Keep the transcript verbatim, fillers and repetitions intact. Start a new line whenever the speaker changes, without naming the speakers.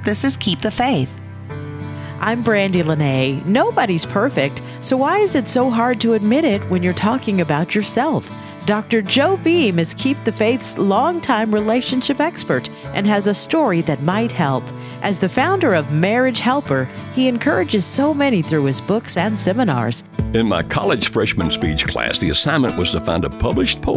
This is Keep the Faith.
I'm Brandy Lene. Nobody's perfect, so why is it so hard to admit it when you're talking about yourself? Doctor Joe Beam is Keep the Faith's longtime relationship expert and has a story that might help. As the founder of Marriage Helper, he encourages so many through his books and seminars.
In my college freshman speech class, the assignment was to find a published poem